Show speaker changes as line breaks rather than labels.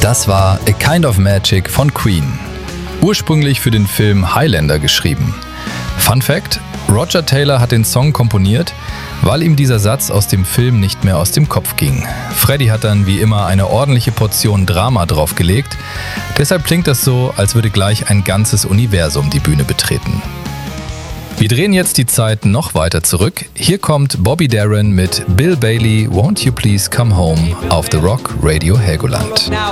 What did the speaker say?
Das war A Kind of Magic von Queen. Ursprünglich für den Film Highlander geschrieben. Fun Fact: Roger Taylor hat den Song komponiert, weil ihm dieser Satz aus dem Film nicht mehr aus dem Kopf ging. Freddie hat dann wie immer eine ordentliche Portion Drama draufgelegt. Deshalb klingt das so, als würde gleich ein ganzes Universum die Bühne betreten. Wir drehen jetzt die Zeit noch weiter zurück. Hier kommt Bobby Darin mit Bill Bailey, Won't You Please Come Home auf The Rock Radio Helgoland.
Now